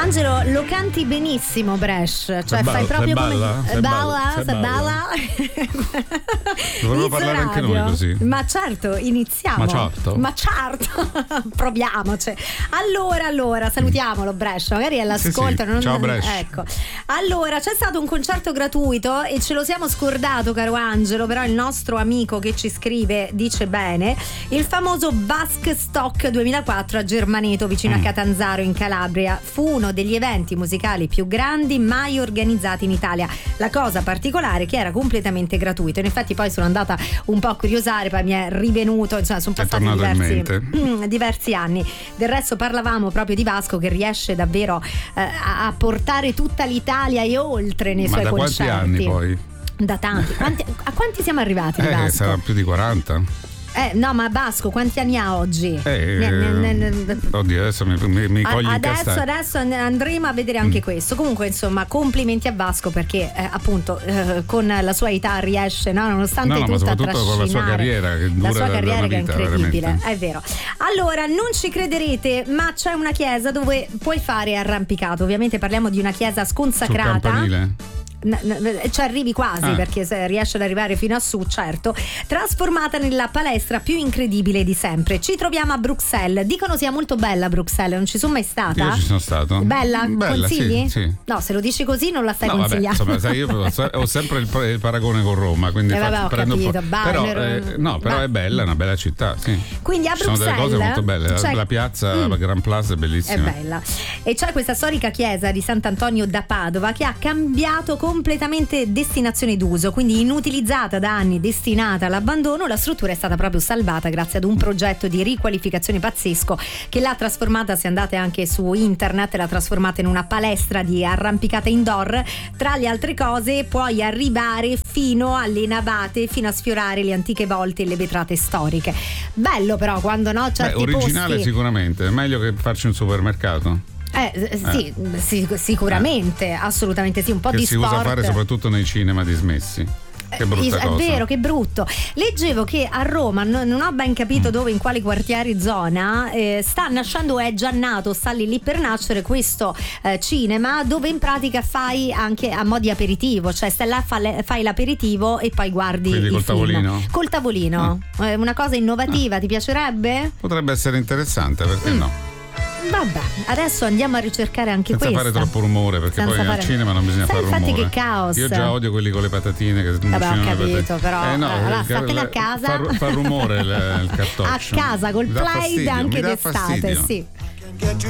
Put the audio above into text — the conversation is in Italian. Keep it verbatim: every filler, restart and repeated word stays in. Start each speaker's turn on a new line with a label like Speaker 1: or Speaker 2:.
Speaker 1: Angelo, lo canti benissimo, Bresh, cioè
Speaker 2: sei
Speaker 1: fai
Speaker 2: balla,
Speaker 1: proprio
Speaker 2: sei
Speaker 1: come
Speaker 2: balla, sei
Speaker 1: balla,
Speaker 2: sei
Speaker 1: sei
Speaker 2: balla. Dovremmo parlare anche
Speaker 1: radio.
Speaker 2: noi così.
Speaker 1: Ma certo, iniziamo.
Speaker 2: Ma certo.
Speaker 1: Ma certo. Proviamoci. Allora, allora, salutiamolo Bresh, magari è l'ascolto.
Speaker 2: Sì, sì.
Speaker 1: Non...
Speaker 2: Ciao Bresh.
Speaker 1: Ecco. Allora, c'è stato un concerto gratuito e ce lo siamo scordato, caro Angelo, però il nostro amico che ci scrive dice bene, il famoso Basque Stock duemilaquattro a Germaneto, vicino mm. a Catanzaro in Calabria. Fu uno degli eventi musicali più grandi mai organizzati in Italia. La cosa particolare è che era completamente gratuito. In effetti poi sono andata un po' a curiosare, poi mi è rivenuto, insomma sono
Speaker 2: è
Speaker 1: passati diversi, diversi anni. Del resto parlavamo proprio di Vasco che riesce davvero eh, a, a portare tutta l'Italia e oltre nei
Speaker 2: Ma
Speaker 1: suoi
Speaker 2: da
Speaker 1: concerti.
Speaker 2: quanti anni poi?
Speaker 1: Da tanti. Quanti, a quanti siamo arrivati di
Speaker 2: Eh,
Speaker 1: Vasco?
Speaker 2: sarà più di quaranta.
Speaker 1: Eh, no, ma Vasco quanti anni ha oggi?
Speaker 2: Eh,
Speaker 1: ne, ne, ne, ne,
Speaker 2: oddio, adesso mi, mi, mi cogli in
Speaker 1: adesso,
Speaker 2: casta.
Speaker 1: adesso andremo a vedere anche
Speaker 2: mm.
Speaker 1: questo. Comunque, insomma, complimenti a Vasco perché eh, appunto eh, con la sua età riesce, no, nonostante
Speaker 2: no, no,
Speaker 1: tutto,
Speaker 2: ma
Speaker 1: a
Speaker 2: soprattutto con la sua carriera che dura
Speaker 1: la sua carriera
Speaker 2: una
Speaker 1: che
Speaker 2: vita,
Speaker 1: è incredibile,
Speaker 2: veramente.
Speaker 1: è vero. Allora, non ci crederete, ma c'è una chiesa dove puoi fare arrampicato. Ovviamente parliamo di una chiesa sconsacrata.
Speaker 2: Sul campanile?
Speaker 1: Ci arrivi quasi ah. perché se riesce ad arrivare fino a su, certo, trasformata nella palestra più incredibile di sempre. Ci troviamo a Bruxelles, dicono sia molto bella Bruxelles, non ci sono mai stata.
Speaker 2: Io ci sono stato.
Speaker 1: Bella?
Speaker 2: Bella,
Speaker 1: consigli?
Speaker 2: Sì, sì.
Speaker 1: No, se lo dici così non la stai
Speaker 2: no,
Speaker 1: consigliando.
Speaker 2: Vabbè, insomma, sai, io ho sempre il, il paragone con Roma, quindi
Speaker 1: eh, vabbè,
Speaker 2: faccio,
Speaker 1: ho
Speaker 2: prendo
Speaker 1: capito,
Speaker 2: un po'.
Speaker 1: bah,
Speaker 2: Però,
Speaker 1: ero...
Speaker 2: eh, no, però bah. è bella, è una bella città, sì.
Speaker 1: Quindi a
Speaker 2: ci
Speaker 1: Bruxelles
Speaker 2: sono delle cose molto belle,
Speaker 1: cioè...
Speaker 2: la piazza, mm. la Grand Place è bellissima.
Speaker 1: È bella. E c'è questa storica chiesa di Sant'Antonio da Padova che ha cambiato completamente destinazione d'uso, quindi inutilizzata da anni, destinata all'abbandono. La struttura è stata proprio salvata grazie ad un progetto di riqualificazione pazzesco che l'ha trasformata, se andate anche su internet, l'ha trasformata in una palestra di arrampicata indoor. Tra le altre cose puoi arrivare fino alle navate, fino a sfiorare le antiche volte e le vetrate storiche. Bello però quando no certi
Speaker 2: Beh, originale
Speaker 1: posti...
Speaker 2: sicuramente, è meglio che farci un supermercato.
Speaker 1: Eh, sì, eh. sì, sicuramente, eh. assolutamente sì, un po'
Speaker 2: che
Speaker 1: di
Speaker 2: si
Speaker 1: sport.
Speaker 2: usa fare soprattutto nei cinema dismessi. Che brutta
Speaker 1: è
Speaker 2: cosa.
Speaker 1: vero, che brutto. Leggevo che a Roma, no, non ho ben capito dove, in quali quartieri zona, eh, sta nascendo, è già nato, sta lì lì per nascere questo eh, cinema dove in pratica fai anche a mo' di aperitivo, cioè stai là, fai l'aperitivo e poi guardi
Speaker 2: Quindi
Speaker 1: il
Speaker 2: col
Speaker 1: film.
Speaker 2: tavolino?
Speaker 1: Col tavolino. Ah. Eh, una cosa innovativa, ah. ti piacerebbe?
Speaker 2: Potrebbe essere interessante, perché mm. no?
Speaker 1: Vabbè, adesso andiamo a ricercare anche
Speaker 2: senza
Speaker 1: questa.
Speaker 2: fare troppo rumore, perché
Speaker 1: senza
Speaker 2: poi
Speaker 1: fare...
Speaker 2: al cinema non bisogna
Speaker 1: Sai,
Speaker 2: fare
Speaker 1: infatti
Speaker 2: rumore.
Speaker 1: Che caos.
Speaker 2: Io già odio quelli con le patatine che
Speaker 1: vabbè, ho capito,
Speaker 2: le
Speaker 1: però
Speaker 2: eh, no,
Speaker 1: allora,
Speaker 2: il,
Speaker 1: statene a casa.
Speaker 2: Fa, fa rumore il, il cartoccio.
Speaker 1: A casa col
Speaker 2: mi dà
Speaker 1: Plaid
Speaker 2: fastidio,
Speaker 1: anche
Speaker 2: mi dà
Speaker 1: d'estate,
Speaker 2: fastidio.
Speaker 1: sì.